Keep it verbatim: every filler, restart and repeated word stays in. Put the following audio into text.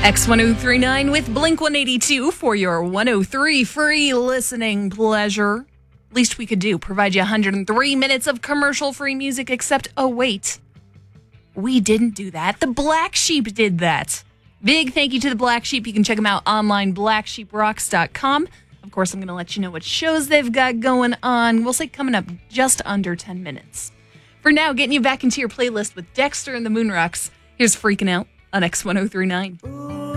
X ten thirty-nine with Blink one eighty-two for your one oh three free listening pleasure. Least we could do, provide you one hundred three minutes of commercial-free music, except, oh wait, we didn't do that. The Black Sheep did that. Big thank you to the Black Sheep. You can check them out online, black sheep rocks dot com. Of course, I'm going to let you know what shows they've got going on. We'll say coming up just under ten minutes. For now, getting you back into your playlist with Dexter and the Moonrocks. Here's Freaking Out on X ten thirty-nine.